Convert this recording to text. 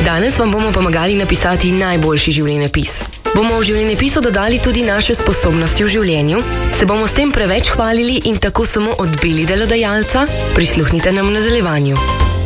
Danes vam bomo pomagali napisati najboljši življenjepis. Bomo v življenjepisu dodali tudi naše sposobnosti v življenju? Se bomo s tem preveč hvalili in tako samo odbili delodajalca? Prisluhnite nam v nadaljevanju.